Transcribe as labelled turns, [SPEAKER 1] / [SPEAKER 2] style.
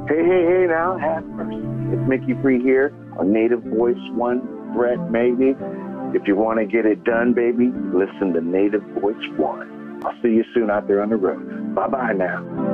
[SPEAKER 1] Hey, now, have mercy. It's Mickey Free here on Native Voice One, Brett, maybe. If you want to get it done, baby, listen to Native Voice One. I'll see you soon out there on the road. Bye-bye now.